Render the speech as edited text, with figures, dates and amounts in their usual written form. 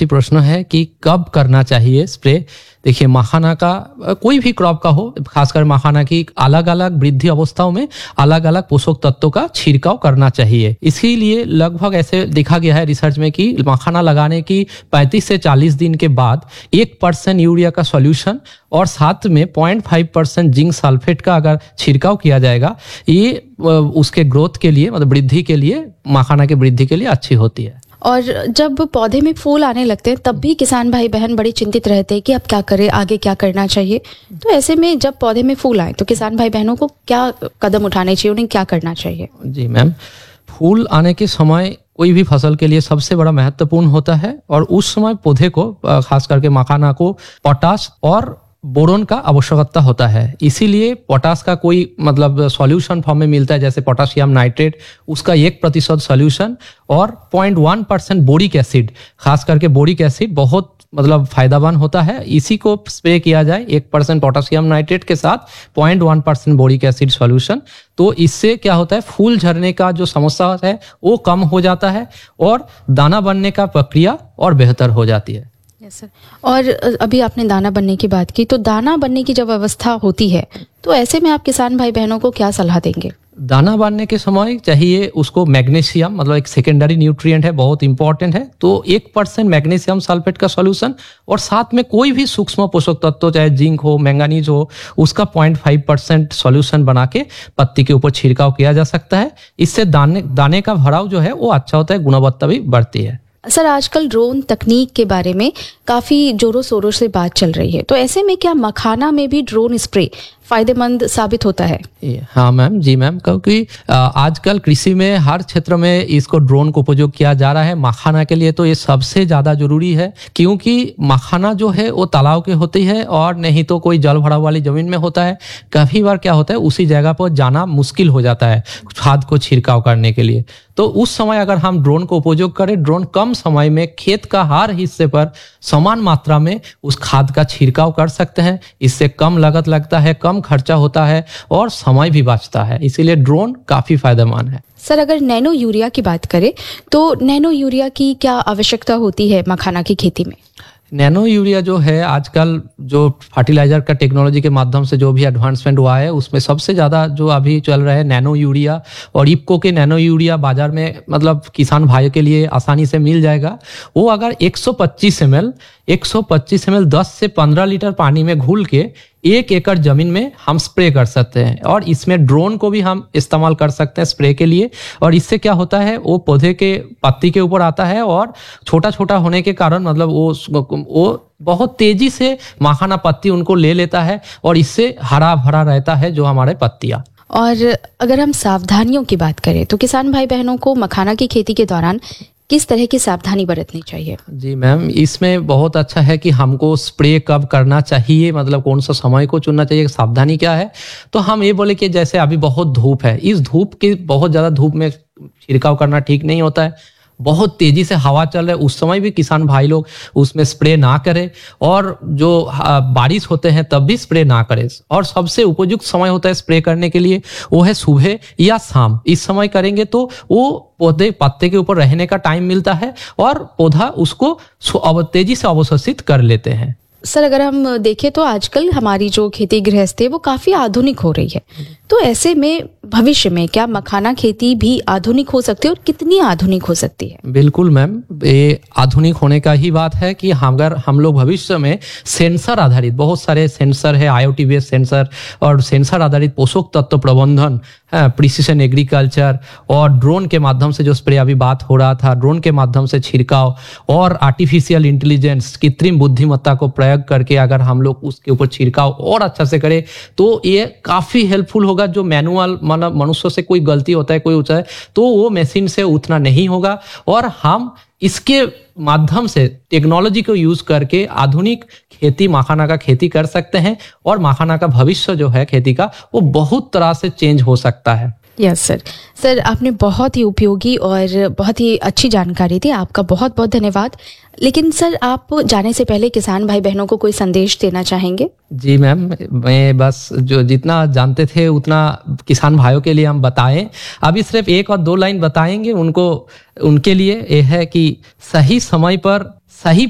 अच्छी प्रश्न है कि कब करना चाहिए स्प्रे। देखिए, मखाना का कोई भी क्रॉप का हो, खासकर मखाना की अलग अलग वृद्धि अवस्थाओं में अलग अलग पोषक तत्वों का छिड़काव करना चाहिए। इसीलिए लगभग ऐसे देखा गया है रिसर्च में कि मखाना लगाने की 35 से 40 दिन के बाद 1% यूरिया का सॉल्यूशन और साथ में 0.5% जिंक सल्फेट का अगर छिड़काव किया जाएगा, ये उसके ग्रोथ के लिए, मतलब वृद्धि के लिए, मखाना की वृद्धि के लिए अच्छी होती है। और जब पौधे में फूल आने लगते हैं तब भी किसान भाई बहन बड़े चिंतित रहते हैं कि अब क्या करें, आगे क्या करना चाहिए। तो ऐसे में जब पौधे में फूल आए तो किसान भाई बहनों को क्या कदम उठाने चाहिए, उन्हें क्या करना चाहिए? जी मैम, फूल आने के समय कोई भी फसल के लिए सबसे बड़ा महत्वपूर्ण होता है और उस समय पौधे को, खास करके मखाना को, पोटाश और बोरोन का आवश्यकता होता है। इसीलिए पोटाश का कोई मतलब सॉल्यूशन फॉर्म में मिलता है, जैसे पोटाशियम नाइट्रेट, उसका 1% सॉल्यूशन और 0.1% बोरिक एसिड, खास करके बोरिक एसिड बहुत मतलब फायदामंद होता है। इसी को स्प्रे किया जाए 1% पोटाशियम नाइट्रेट के साथ 0.1% बोरिक एसिड सॉल्यूशन। तो इससे क्या होता है, फूल झड़ने का जो समस्या है वो कम हो जाता है और दाना बनने का प्रक्रिया और बेहतर हो जाती है। Yes sir. और अभी आपने दाना बनने की बात की, तो दाना बनने की जब अवस्था होती है तो ऐसे में आप किसान भाई बहनों को क्या सलाह देंगे? दाना बनने के समय चाहिए उसको मैग्नीशियम, मतलब एक सेकेंडरी न्यूट्रिएंट है, बहुत इंपॉर्टेंट है। तो 1% मैग्नीशियम सल्फेट का सॉल्यूशन और साथ में कोई भी सूक्ष्म पोषक तत्व, चाहे जिंक हो, मैंगनीज हो, उसका 0.5% सॉल्यूशन बना के पत्ती के ऊपर छिड़काव किया जा सकता है। इससे दाने का भराव जो है वो अच्छा होता है, गुणवत्ता भी बढ़ती है। सर, आजकल ड्रोन तकनीक के बारे में काफ़ी जोरों शोरों से बात चल रही है, तो ऐसे में क्या मखाना में भी ड्रोन स्प्रे फायदेमंद साबित होता है? हाँ मैम, जी मैम, क्योंकि आजकल कृषि में हर क्षेत्र में इसको ड्रोन को उपयोग किया जा रहा है। मखाना के लिए तो ये सबसे ज़्यादा जरूरी है, क्योंकि मखाना जो है वो तालाब के होती है और नहीं तो कोई जल भराव वाली जमीन में होता है। कभी बार क्या होता है, उसी जगह पर जाना मुश्किल हो जाता है खाद को छिड़काव करने के लिए। तो उस समय अगर हम ड्रोन को उपयोग करें, ड्रोन कम समय में खेत का हर हिस्से पर समान मात्रा में उस खाद का छिड़काव कर सकते हैं। इससे कम लागत लगता है, कम खर्चा होता है और समय भी बचता है। इसीलिए ड्रोन काफी फायदेमंद है। सर, अगर नैनो यूरिया की बात करें तो नैनो यूरिया की क्या आवश्यकता होती है मखाना की खेती में? नैनो यूरिया जो है, आजकल जो फर्टिलाइजर का टेक्नोलॉजी के माध्यम से जो भी एडवांसमेंट हुआ है, उसमें सबसे ज़्यादा जो अभी चल रहा है नैनो यूरिया। और इफ्को के नैनो यूरिया बाजार में मतलब किसान भाई के लिए आसानी से मिल जाएगा। वो अगर 125 ml 10 से 15 लीटर पानी में घुल के 1 एकड़ जमीन में हम स्प्रे कर सकते हैं। और इसमें ड्रोन को भी हम इस्तेमाल कर सकते हैं स्प्रे के लिए। और इससे क्या होता है, वो पौधे के पत्ती के ऊपर आता है और छोटा छोटा होने के कारण मतलब वो बहुत तेजी से मखाना पत्ती उनको ले लेता है और इससे हरा भरा रहता है जो हमारे पत्तियां। और अगर हम सावधानियों की बात करें तो किसान भाई बहनों को मखाना की खेती के दौरान किस तरह की सावधानी बरतनी चाहिए? जी मैम, इसमें बहुत अच्छा है कि हमको स्प्रे कब करना चाहिए, मतलब कौन सा समय को चुनना चाहिए, सावधानी क्या है। तो हम ये बोले कि जैसे अभी बहुत धूप है, इस धूप की बहुत ज़्यादा धूप में छिड़काव करना ठीक नहीं होता है। बहुत तेजी से हवा चल रहा है, उस समय भी किसान भाई लोग उसमें स्प्रे ना करें। और जो बारिश होते हैं तब भी स्प्रे ना करें। और सबसे उपयुक्त समय होता है स्प्रे करने के लिए, वो है सुबह या शाम। इस समय करेंगे तो वो पौधे पत्ते के ऊपर रहने का टाइम मिलता है और पौधा उसको तेजी से अवशोषित कर लेते हैं। सर, अगर हम देखें तो आजकल हमारी जो खेती गृहस्थी है वो काफ़ी आधुनिक हो रही है, तो ऐसे में भविष्य में क्या मखाना खेती भी आधुनिक हो सकती है और कितनी आधुनिक हो सकती है? बिल्कुल मैम, ये आधुनिक होने का ही बात है कि अगर हम लोग भविष्य में सेंसर आधारित, बहुत सारे सेंसर है, IoT बेस्ड सेंसर और सेंसर आधारित पोषक तत्व प्रबंधन, प्रिसिशन एग्रीकल्चर और ड्रोन के माध्यम से जो स्प्रे अभी बात हो रहा था, ड्रोन के माध्यम से छिड़काव और आर्टिफिशियल इंटेलिजेंस, कृत्रिम बुद्धिमत्ता को प्रयोग करके अगर हम लोग उसके ऊपर छिड़काव और अच्छा से करें तो ये काफी हेल्पफुल होगा। जो मैनुअल मतलब मनुष्य से कोई गलती होता है, कोई होता है, तो वो मशीन से उतना नहीं होगा। और हम इसके माध्यम से टेक्नोलॉजी को यूज करके आधुनिक खेती, मखाना का खेती कर सकते हैं और मखाना का भविष्य जो है खेती का, वो बहुत तरह से चेंज हो सकता है। Yes sir. सर, आपने बहुत ही उपयोगी और बहुत ही अच्छी जानकारी दी, आपका बहुत बहुत धन्यवाद। लेकिन सर, आप जाने से पहले किसान भाई बहनों को कोई संदेश देना चाहेंगे? जी मैम, मैं बस जो जितना जानते थे उतना किसान भाइयों के लिए हम बताएं। अभी सिर्फ 1 और 2 लाइन बताएंगे उनको। उनके लिए यह है कि सही समय पर सही